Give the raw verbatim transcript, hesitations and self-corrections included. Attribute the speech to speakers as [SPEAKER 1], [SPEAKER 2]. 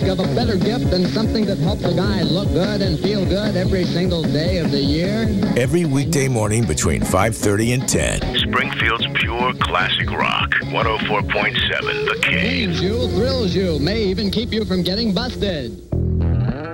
[SPEAKER 1] Of a better gift than something that helps a guy look good and feel good every single day of the year?
[SPEAKER 2] Every weekday morning between five thirty and ten.
[SPEAKER 3] Springfield's pure classic rock. one oh four point seven The King.
[SPEAKER 1] Pains you, thrills you, may even keep you from getting busted.